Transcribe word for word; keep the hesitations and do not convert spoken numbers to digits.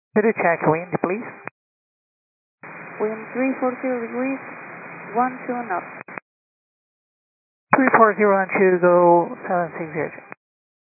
Could you check wind, please? Wind three four zero degrees, one two knots. three four zero and two, go seven six zero.